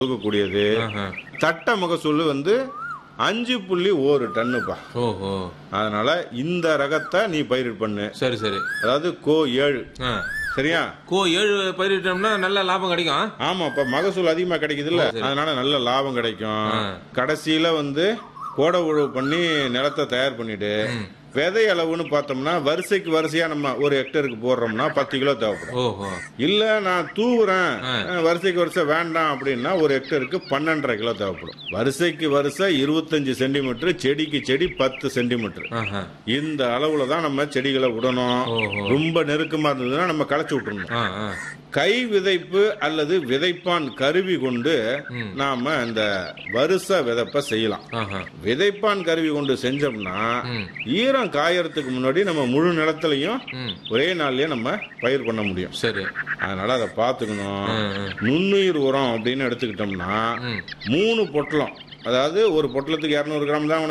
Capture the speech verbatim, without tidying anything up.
கொடுக்கக்கூடியது. ஆஹா. சட்ட மகசூல் வந்து அஞ்சு புள்ளி ஒரு டன்னுப்பா. ஓஹோ. அதனால இந்த ரகத்தை நீ பயிரிட் பண்ணு. சரி சரி. அதாவது கோ ஏழு. ஆ. சரியா? கோ ஏழு பயிரிட்டோம்னா நல்ல லாபம் கிடைக்கும். ஆமா, இப்ப மகசூல் அதிகமா கிடைக்குது இல்ல, அதனால நல்ல லாபம் கிடைக்கும். கடைசியில வந்து கோடை உழவு பண்ணி நிலத்தை தயார் பண்ணிட்டு விதை அளவுன்னு பார்த்தோம்னா வரிசைக்கு வரிசையா நம்ம ஒரு ஹெக்டருக்கு போடுறோம்னா பத்து கிலோ தேவைப்படும். ஓஹோ. இல்ல நான் தூவுறேன் வரிசைக்கு வரிசை வேண்டாம் அப்படின்னா ஒரு ஹெக்டருக்கு பன்னெண்டரை கிலோ தேவைப்படும். வரிசைக்கு வரிசை இருபத்தஞ்சு சென்டிமீட்டர், செடிக்கு செடி பத்து சென்டிமீட்டர். ஆஹா. இந்த அளவுல தான் நம்ம செடிகளை விடணும். ஓஹோ. ரொம்ப நெருக்கமா இருந்ததுன்னா நம்ம களைச்சு விட்டுறணும். ஆ, ஆ. கை விதைப்பு அல்லது விதைப்பான் கருவி கொண்டு நாம இந்த வருஷ விதைப்ப செய்யலாம். ஆஹா. விதைப்பான் கருவி கொண்டு செஞ்சோம்னா ம். ஈரம் காயறதுக்கு முன்னாடி நம்ம முழு நிலத்திலையும் ம். ஒரே நாள்லயே நம்ம பயிர் பண்ண முடியும். சரி. அதனால அதை பார்த்துக்கணும். ம், ம். நுண்ணுயிர் உரம் அப்படின்னு எடுத்துக்கிட்டோம்னா ம். மூணு பொட்டலம், அதாவது ஒரு பொட்டலத்துக்கு இருநூறு கிராம் தான்